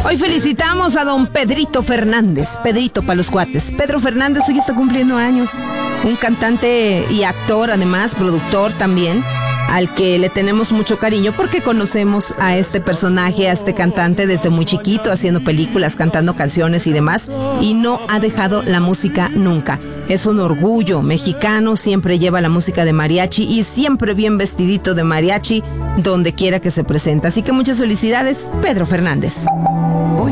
Hoy felicitamos a don Pedrito Fernández, Pedrito para los cuates. Pedro Fernández hoy está cumpliendo años, un cantante y actor, además, productor también, al que le tenemos mucho cariño porque conocemos a este personaje, a este cantante desde muy chiquito, haciendo películas, cantando canciones y demás, y no ha dejado la música nunca. Es un orgullo mexicano, siempre lleva la música de mariachi y siempre bien vestidito de mariachi donde quiera que se presenta. Así que muchas felicidades, Pedro Fernández.